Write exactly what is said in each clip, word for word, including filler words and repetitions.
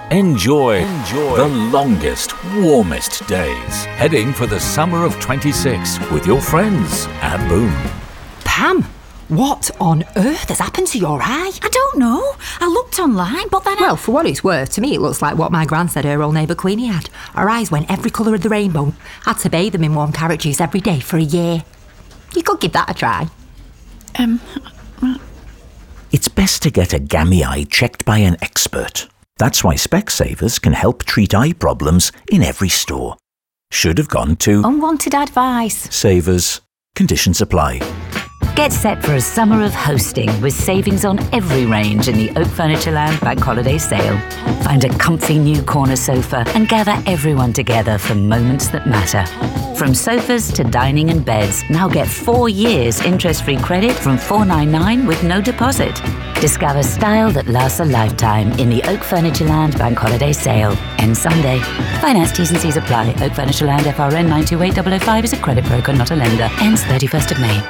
Enjoy, Enjoy the longest, warmest days, heading for the summer of twenty-six with your friends at Boom. Pam, what on earth has happened to your eye? I don't know. I looked online, but then I... Well, for what it's worth, to me it looks like what my gran said her old neighbour Queenie had. Her eyes went every colour of the rainbow. Had to bathe them in warm carrot juice every day for a year. You could give that a try. Um... It's best to get a gammy eye checked by an expert. That's why Specsavers can help treat eye problems in every store. Should have gone to Unwanted advice. Savers. Conditions apply. Get set for a summer of hosting with savings on every range in the Oak Furnitureland Bank Holiday Sale. Find a comfy new corner sofa and gather everyone together for moments that matter. From sofas to dining and beds, now get four years interest-free credit from four ninety-nine with no deposit. Discover style that lasts a lifetime in the Oak Furnitureland Bank Holiday Sale. Ends Sunday. Finance T's and C's apply. Oak Furnitureland F R N nine two eight zero zero five is a credit broker, not a lender. Ends thirty-first of May.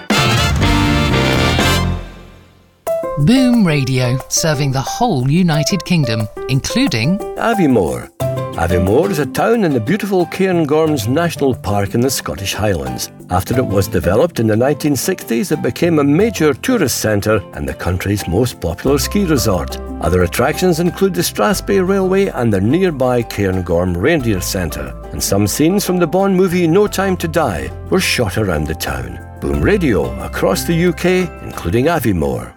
Boom Radio, serving the whole United Kingdom, including Aviemore. Aviemore is a town in the beautiful Cairngorms National Park in the Scottish Highlands. After it was developed in the nineteen sixties, it became a major tourist centre and the country's most popular ski resort. Other attractions include the Strathspey Railway and the nearby Cairngorm Reindeer Centre. And some scenes from the Bond movie No Time to Die were shot around the town. Boom Radio across the U K, including Aviemore.